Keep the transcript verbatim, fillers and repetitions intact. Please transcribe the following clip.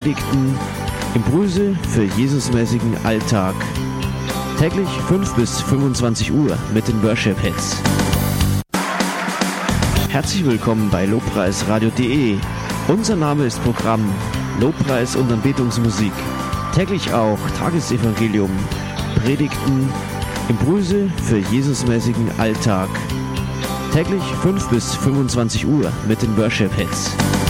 Predigten, Impulse für Jesusmäßigen Alltag. Täglich fünf bis fünfundzwanzig Uhr mit den Worship Hits. Herzlich willkommen bei lobpreisradio punkt de. Unser Name ist Programm Lobpreis und Anbetungsmusik. Täglich auch Tagesevangelium, Predigten, Impulse für Jesusmäßigen Alltag. Täglich fünf bis fünfundzwanzig Uhr mit den Worship Hits.